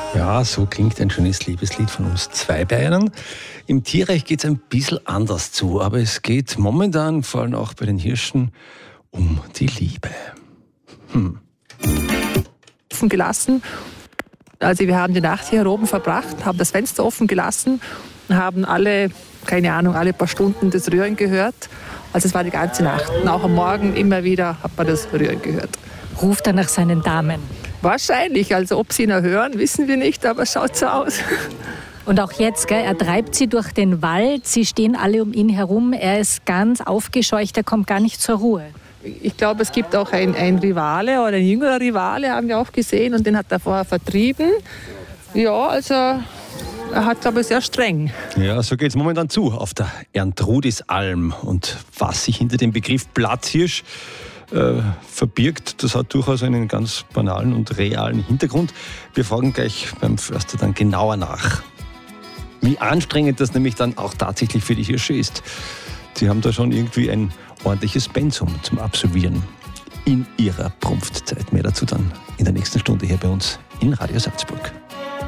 Ja, so klingt ein schönes Liebeslied von uns zwei Bayern. Im Tierreich geht es ein bisschen anders zu, aber es geht momentan, vor allem auch bei den Hirschen, um die Liebe. Offen gelassen. Also wir haben die Nacht hier oben verbracht, haben das Fenster offen gelassen, haben alle paar Stunden das Rühren gehört. Also es war die ganze Nacht. Und auch am Morgen immer wieder hat man das Rühren gehört. Ruft er nach seinen Damen? Wahrscheinlich, also ob sie ihn hören, wissen wir nicht, aber es schaut so aus. Und auch jetzt, gell, er treibt sie durch den Wald, sie stehen alle um ihn herum, er ist ganz aufgescheucht, er kommt gar nicht zur Ruhe. Ich glaube, es gibt auch ein Rivale oder ein jüngerer Rivale, haben wir auch gesehen, und den hat er vorher vertrieben. Ja, also er hat, glaube ich, sehr streng. Ja, so geht es momentan zu auf der Erntrudis-Alm. Und was sich hinter dem Begriff Platzhirsch verbirgt, das hat durchaus einen ganz banalen und realen Hintergrund. Wir fragen gleich beim Förster dann genauer nach, wie anstrengend das nämlich dann auch tatsächlich für die Hirsche ist. Sie haben da schon irgendwie ein ordentliches Pensum zum Absolvieren in ihrer Prumpftzeit. Mehr dazu dann in der nächsten Stunde hier bei uns in Radio Salzburg.